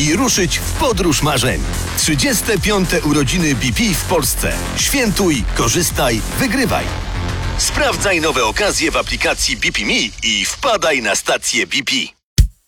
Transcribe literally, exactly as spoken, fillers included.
i ruszyć w podróż marzeń. trzydzieste piąte urodziny B P w Polsce. Świętuj, korzystaj, wygrywaj. Sprawdzaj nowe okazje w aplikacji B P Me i wpadaj na stację B P.